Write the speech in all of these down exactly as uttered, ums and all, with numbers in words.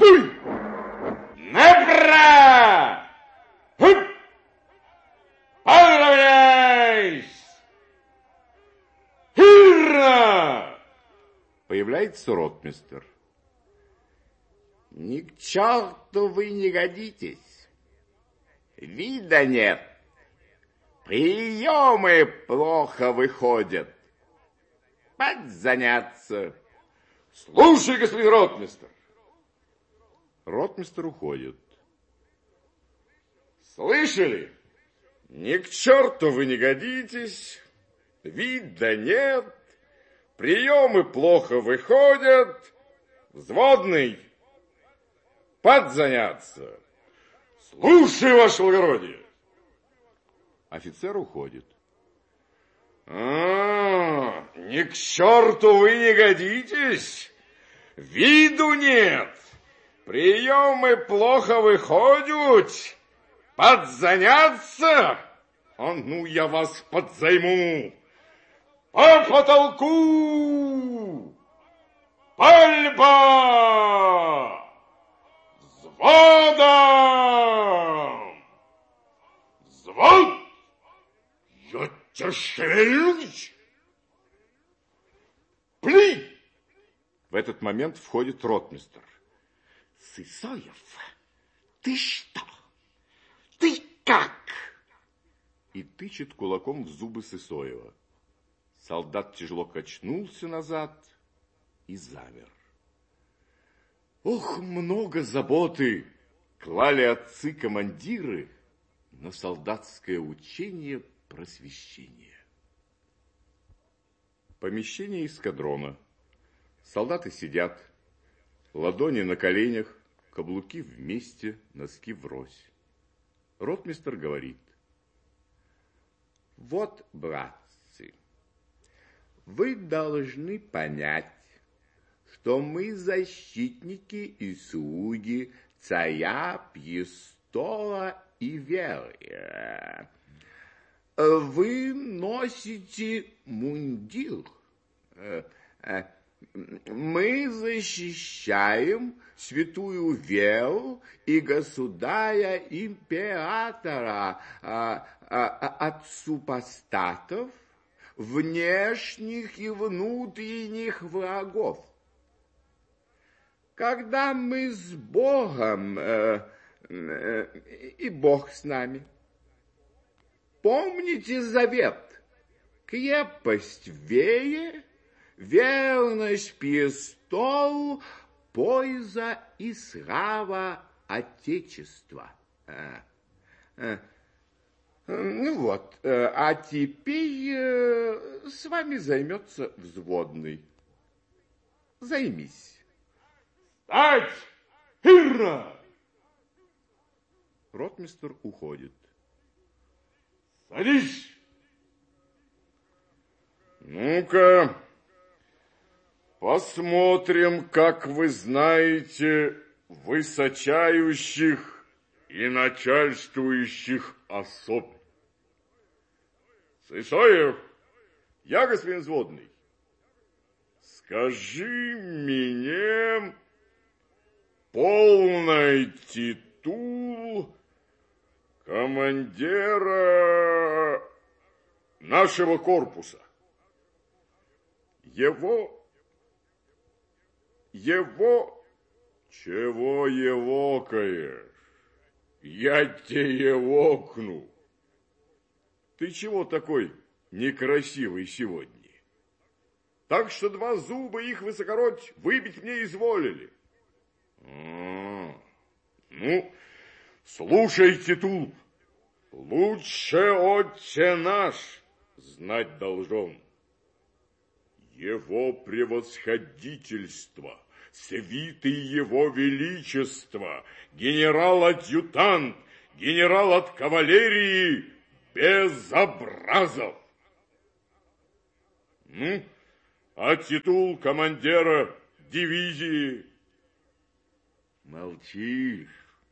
Дуй! Направо! Хуп! Поравняйсь! Ирна! Появляется ротмистр. Ни к черту вы не годитесь. Вида нет. Приемы плохо выходят. Подзаняться. Слушай, господин ротмистр. Ротмистр уходит. Слышали? Ни к черту вы не годитесь. Вида нет. Приемы плохо выходят. Взводный. Подзаняться. Слушай, ваше благородие. Офицер уходит. А, ни к черту вы не годитесь. Виду нет. Приемы плохо выходят. Подзаняться? А ну, я вас подзайму. По потолку. Пальба. Взводом. Взвод. Я тебя шевелюсь. Пли. В этот момент входит ротмистр. Сысоев, ты что? Ты как? И тычет кулаком в зубы Сысоева. Солдат тяжело качнулся назад и замер. Ох, много заботы клали отцы-командиры на солдатское учение просвещения. Помещение эскадрона. Солдаты сидят, ладони на коленях, каблуки вместе, носки врозь. Ротмистр говорит. Вот, братцы, вы должны понять, что мы защитники и слуги царя, престола и веры. Вы носите мундир. Мы защищаем святую веру и государя-императора от супостатов, внешних и внутренних врагов. Когда мы с Богом, э, э, и Бог с нами, помните завет, крепость в вере, верность престолу, польза и слава Отечества. А, а, ну вот, а теперь с вами займется взводный. Займись. Стать! Ирна! Ротмистр уходит. Садись! Ну-ка, посмотрим, как вы знаете высочающих и начальствующих особ. Сысоев, я господин взводный. Скажи мне полный титул командира нашего корпуса. Его, его, чего евокаешь? Я тебе евокну. Ты чего такой некрасивый сегодня? Так что два зуба их высокородь выбить мне изволили. А, ну, слушай, титул, лучше отче наш знать должен. Его превосходительство, свитый его величества, генерал-адъютант, генерал от кавалерии Безобразов. Ну, а титул командира дивизии? Молчишь.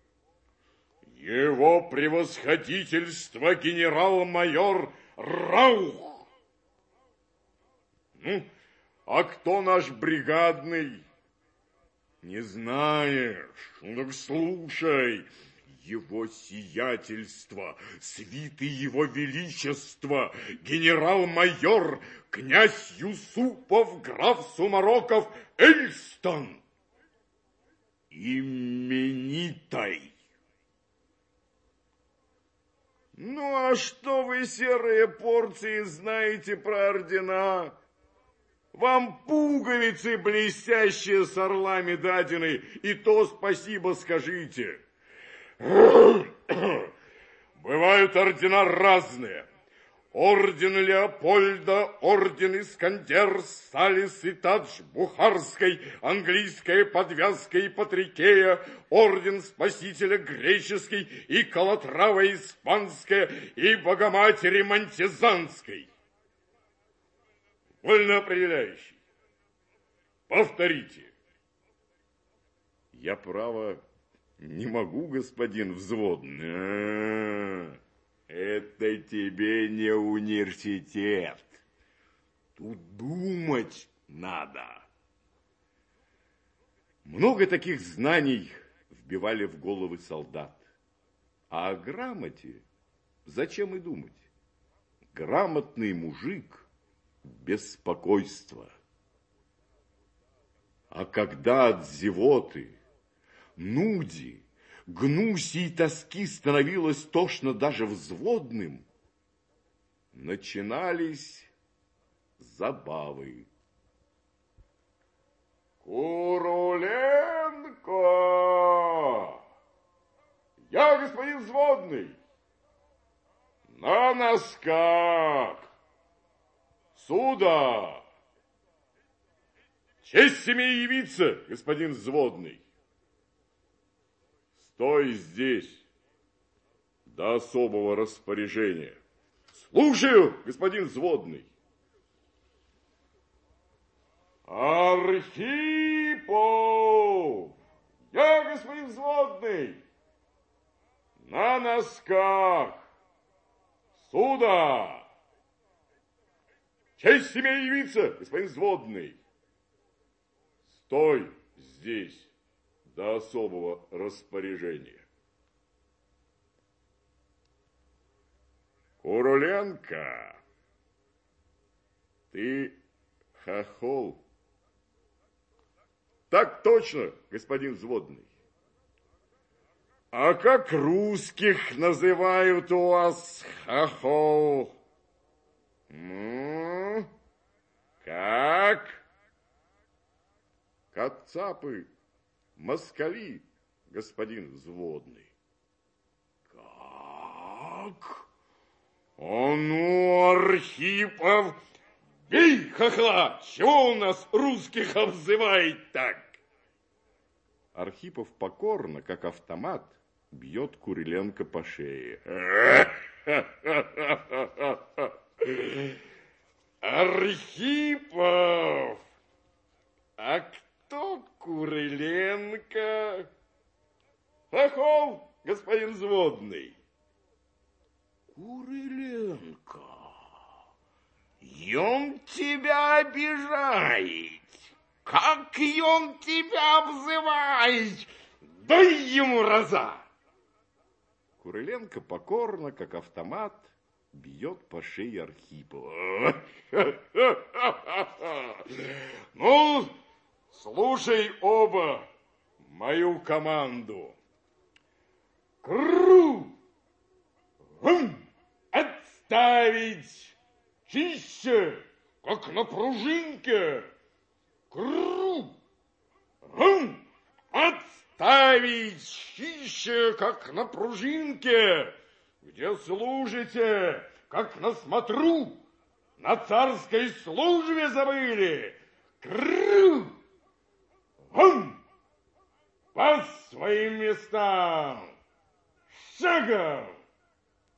Его превосходительство генерал-майор Раух. Ну, а кто наш бригадный? Не знаешь? Ну так слушай. Его сиятельство, свиты его величества, генерал-майор, князь Юсупов, граф Сумароков, Эльстон. Именитой. Ну, а что вы, серые порции, знаете про ордена? Вам пуговицы блестящие с орлами дадены, и то спасибо скажите. Бывают ордена разные. Орден Леопольда, орден Искандер, Салис и Тадж Бухарской, английская подвязка и Патрикея, орден Спасителя греческий и Калатрава испанская и Богоматери Монтезанской. Вольно определяющий. Повторите. Я, право, не могу, господин взводный. А-а-а. Это тебе не университет. Тут думать надо. Много таких знаний вбивали в головы солдат. А о грамоте зачем и думать? Грамотный мужик – беспокойство. А когда от зевоты, нуди, гнуси и тоски становилось тошно даже взводным, начинались забавы. Куруленко! Я, господин взводный, на носках. Сюда! Честь себе явиться, господин взводный. Стой здесь до особого распоряжения. Слушаю, господин взводный. Архипов! Я, господин взводный, на носках. Сюда! Честь себе явиться, господин взводный. Стой здесь до особого распоряжения. Куруленко, ты хохол. Так точно, господин взводный. А как русских называют у вас хохол? Ну, как? Кацапы, москали, господин взводный. Как? А ну, Архипов, бей хохла! Чего у нас русских обзывает так? Архипов покорно, как автомат, бьет Куриленко по шее. Архипов! А кто Куриленко? Хохол, господин взводный. Куриленко, и он тебя обижает. Как и он тебя обзывает? Дай ему раза. Куриленко покорно, как автомат, бьет по шее Архипова. Ну, слушай оба мою команду. Кру! Хм! Отставить! Чище, как на пружинке! Кру! Хм! Отставить! Чище, как на пружинке! Где служите, как на смотру? На царской службе забыли? Кру! Хм! По своим местам! Шагом!